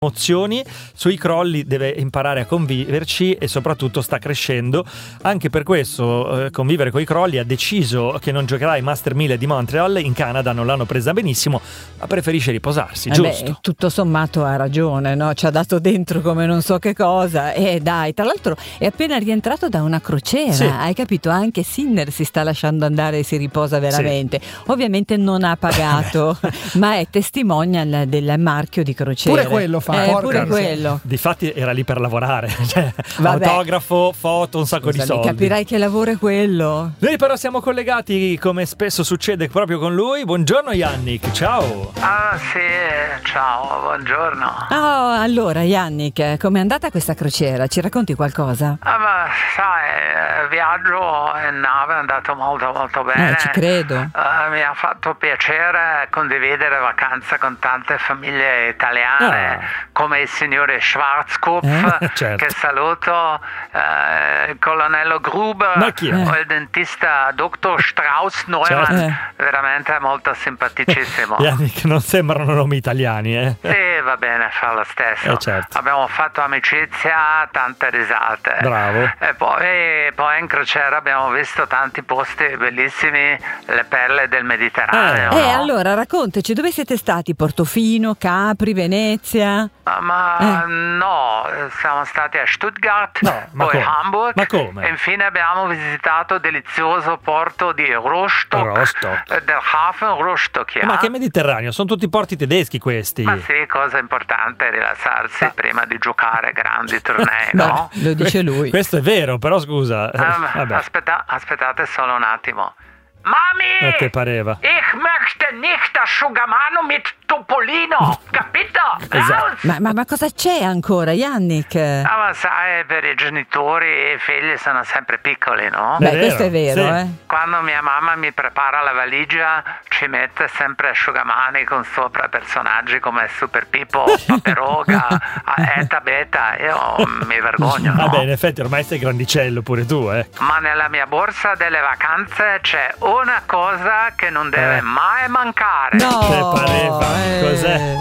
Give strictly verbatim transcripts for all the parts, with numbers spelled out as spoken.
emozioni, sui crolli deve imparare a conviverci e soprattutto sta crescendo. Anche per questo eh, convivere con i crolli, ha deciso che non giocherà ai Master mille di Montreal. In Canada non l'hanno presa benissimo, ma preferisce riposarsi, eh giusto? Beh, tutto sommato ha ragione, no? Ci ha dato dentro come non so che cosa e dai, tra l'altro è appena rientrato da una crociera, sì. Hai capito? Anche Sinner si sta lasciando andare e si riposa veramente, sì. Ovviamente non ha pagato ma è testimonial del marchio di crociera. Pure quello fa. Eh, pure quello. Difatti era lì per lavorare, cioè, autografo, foto, un sacco Scusami, di soldi. Capirai che lavoro è quello. Noi però siamo collegati, come spesso succede, proprio con lui. Buongiorno Yannick, ciao. Ah sì, ciao, buongiorno. Oh, allora Yannick, com'è andata questa crociera? Ci racconti qualcosa? Ah, ma sai, il viaggio in nave è andato molto molto bene. Eh, ci credo. Uh, mi ha fatto piacere condividere vacanze con tante famiglie italiane. Ah. Come il signore Schwarzkopf, eh? Certo. Che saluto, eh, il colonnello Gruber, o il dentista dottor Strauss Neumann, certo. eh. Veramente molto simpaticissimo. Yannick, non sembrano nomi italiani, eh? Sì, va bene, fa lo stesso. Eh, certo. Abbiamo fatto amicizia, tante risate. Bravo. E poi, poi in crociera abbiamo visto tanti posti bellissimi, le perle del Mediterraneo. Eh, no? eh allora raccontaci, dove siete stati? Portofino, Capri, Venezia? Ma Eh. no, siamo stati a Stuttgart, no, ma poi come? Hamburg, ma come? e infine abbiamo visitato il delizioso porto di Rostock, Rostock. eh, del Hafen Rostock. Ja? Ma che Mediterraneo? Sono tutti porti tedeschi questi. Ma sì, cosa importante è rilassarsi ah. prima di giocare grandi tornei, no? Beh, lo dice lui. Questo è vero, però scusa. Um, aspetta, aspettate solo un attimo. Mami! A te pareva. Ich möchte nicht asciugamano mit Topolino, capito? Esatto. Ma, ma, ma cosa c'è ancora, Yannick? Ah, ma sai, per i genitori i figli sono sempre piccoli, no? Beh, È questo è vero, sì. eh. Quando mia mamma mi prepara la valigia, ci mette sempre asciugamani con sopra personaggi come Super Pippo, Paperoga, Eta Beta. Io mi vergogno, no? Vabbè, in effetti ormai sei grandicello pure tu, eh. Ma nella mia borsa delle vacanze c'è una cosa che non deve eh. mai mancare. No, che pareva. eh. Cos'è?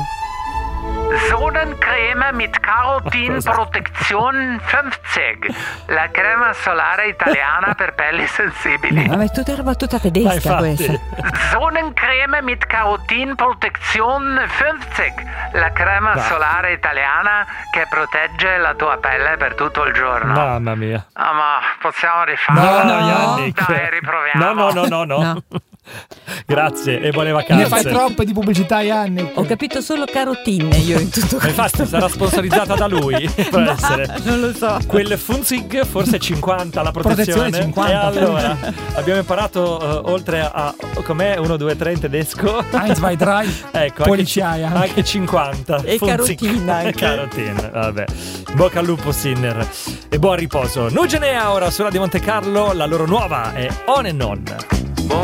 Sonnencreme mit Carotin Protection cinquanta, la crema solare italiana per pelli sensibili. Ma è tutta una battuta tedesca questa. Sonnencreme mit Carotin Protection cinquanta, la crema Va. solare italiana che protegge la tua pelle per tutto il giorno. Mamma mia. Ah, ma possiamo rifarlo? No, no, no. Yannick. Dai, riproviamo. No, no, no, no, no. No. Grazie e buone vacanze. Ne fai troppe di pubblicità, Yannick. Ho capito solo carotine io in tutto questo. Infatti sarà sponsorizzata da lui. Può Ma, essere. non lo so. Quel Funzig forse cinquanta la protezione. Protezione cinquanta. E allora abbiamo imparato uh, oltre a com'è uno, due, tre in tedesco. eins, zwei, drei. Ecco, Policiaia. Anche, anche cinquanta. E Funzig. carotina anche. Carotina, vabbè. Bocca al lupo, Sinner. E buon riposo. Nugenea ora sulla di Monte Carlo. La loro nuova è On and On.